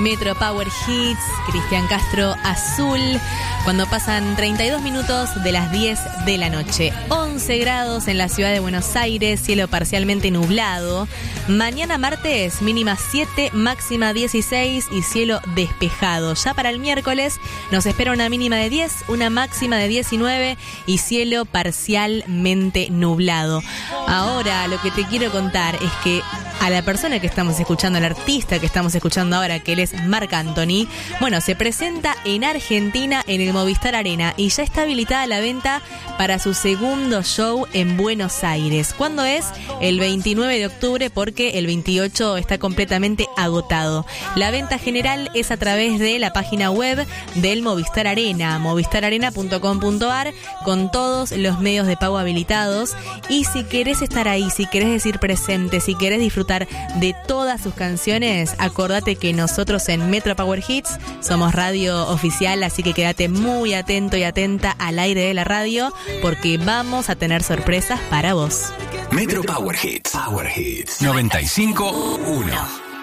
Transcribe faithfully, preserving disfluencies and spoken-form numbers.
Metro Power Hits, Cristian Castro Azul, cuando pasan treinta y dos minutos de las diez de la noche. once grados en la ciudad de Buenos Aires, cielo parcialmente nublado. Mañana martes, mínima siete, máxima dieciséis y cielo despejado. Ya para el miércoles nos espera una mínima de diez, una máxima de diecinueve y cielo parcialmente nublado. Ahora lo que te quiero contar es que a la persona que estamos escuchando, al artista que estamos escuchando ahora, que él es Marc Anthony, bueno, se presenta en Argentina en el Movistar Arena y ya está habilitada la venta para su segundo show en Buenos Aires. ¿Cuándo es? El veintinueve de octubre, porque el veintiocho está completamente agotado. La venta general es a través de la página web del Movistar Arena, movistar arena punto com punto a r, con todos los medios de pago habilitados. Y si querés estar ahí, si querés decir presente, si querés disfrutar de todas sus canciones, acordate que nosotros en Metro Power Hits somos radio oficial, así que quédate muy atento y atenta al aire de la radio, porque vamos a tener sorpresas para vos. Metro Power Hits, Power Hits noventa y cinco punto uno.